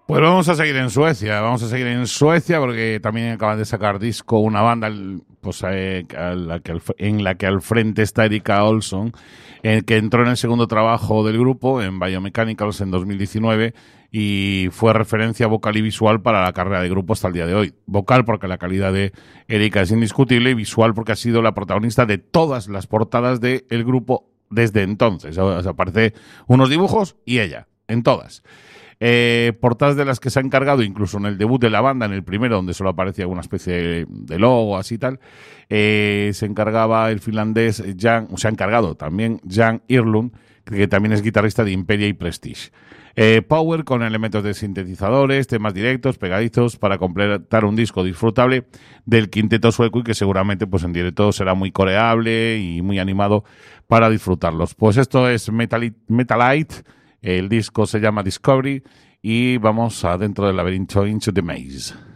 Pues vamos a seguir en Suecia porque también acaban de sacar disco una banda pues, en la que al frente está Erika Olsson, que entró en el segundo trabajo del grupo, en Biomechanicals, en 2019, y fue referencia vocal y visual para la carrera de grupo hasta el día de hoy. Vocal porque la calidad de Erika es indiscutible, y visual porque ha sido la protagonista de todas las portadas del grupo desde entonces. O sea, aparece unos dibujos y ella, en todas. Portadas de las que se ha encargado, incluso en el debut de la banda, en el primero, donde solo aparecía alguna especie de logo, así tal, se encargaba el finlandés se ha encargado también Jan Irlund, que también es guitarrista de Imperia y Prestige. Power con elementos de sintetizadores, temas directos, pegadizos, para completar un disco disfrutable del quinteto sueco, y que seguramente pues en directo será muy coreable y muy animado para disfrutarlos. Pues esto es Metalite. El disco se llama Discovery y vamos adentro del laberinto Into the Maze.